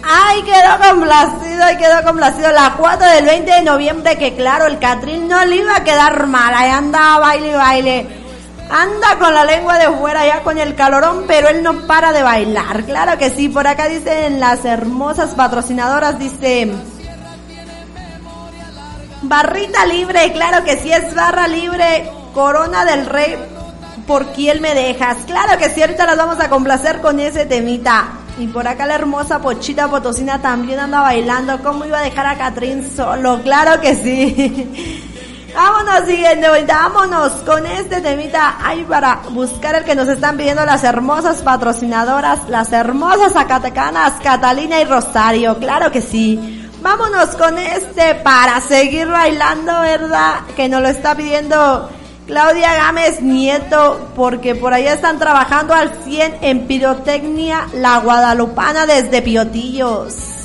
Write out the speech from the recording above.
Ay, quedó complacido. La 4 del 20 de noviembre, que claro, el Catrín no le iba a quedar mal. Ahí andaba baile y baile. Anda con la lengua de fuera ya con el calorón, pero él no para de bailar. Claro que sí, por acá dicen las hermosas patrocinadoras, dice... Barrita libre, claro que sí, es barra libre. Corona del Rey, ¿por quién me dejas? Claro que sí, ahorita las vamos a complacer con ese temita. Y por acá la hermosa Pochita Potosina también anda bailando. ¿Cómo iba a dejar a Catrín solo? Claro que sí. Vámonos, siguiente vuelta, vámonos con este temita. Ahí para buscar el que nos están pidiendo las hermosas patrocinadoras, las hermosas zacatecanas, Catalina y Rosario. Claro que sí. Vámonos con este para seguir bailando, ¿verdad? Que nos lo está pidiendo Claudia Gámez Nieto, porque por allá están trabajando al 100 en pirotecnia La Guadalupana desde Piotillos.